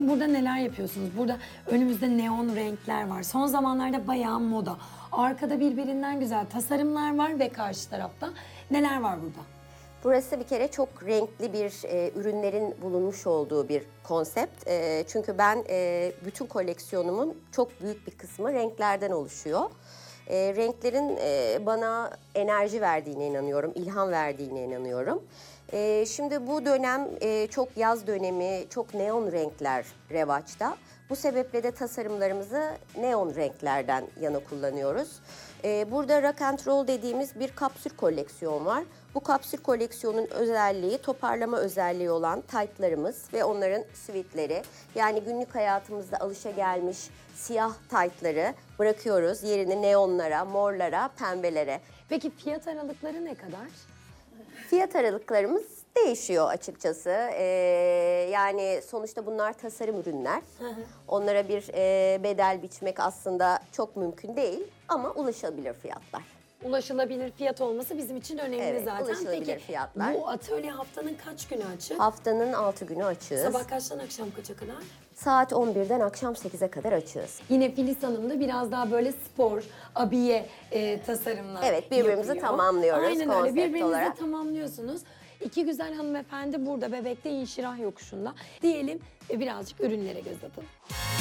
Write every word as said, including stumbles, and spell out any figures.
Burada neler yapıyorsunuz? Burada önümüzde neon renkler var. Son zamanlarda bayağı moda. Arkada birbirinden güzel tasarımlar var ve karşı tarafta neler var burada? Burası bir kere çok renkli bir e, ürünlerin bulunmuş olduğu bir konsept. E, çünkü ben e, bütün koleksiyonumun çok büyük bir kısmı renklerden oluşuyor. E, renklerin e, bana enerji verdiğine inanıyorum, ilham verdiğine inanıyorum. E, şimdi bu dönem e, çok yaz dönemi, çok neon renkler revaçta. Bu sebeple de tasarımlarımızı neon renklerden yana kullanıyoruz. Ee, burada Rock and Roll dediğimiz bir kapsül koleksiyon var. Bu kapsül koleksiyonun özelliği, toparlama özelliği olan taytlarımız ve onların sweatleri. Yani günlük hayatımızda alışagelmiş siyah taytları bırakıyoruz. Yerini neonlara, morlara, pembelere. Peki fiyat aralıkları ne kadar? Fiyat aralıklarımız değişiyor açıkçası. Ee, yani sonuçta bunlar tasarım ürünler. Onlara bir e, bedel biçmek aslında çok mümkün değil ama ulaşılabilir fiyatlar. Ulaşılabilir fiyat olması bizim için önemli Evet, zaten. ulaşılabilir Peki fiyatlar. bu atölye haftanın kaç günü açık? Haftanın altı günü açığız. Sabah kaçtan akşam kaça kadar? Saat on birden akşam sekize kadar açığız. Yine Filiz Hanım da biraz daha böyle spor, abiye e, tasarımlar Evet, birbirimizi yapıyor. tamamlıyoruz Aynen öyle, konsept birbirinizi olarak. tamamlıyorsunuz. İki güzel hanımefendi burada Bebek'te İnşirah Yokuşu'nda. Diyelim ve birazcık ürünlere göz atalım.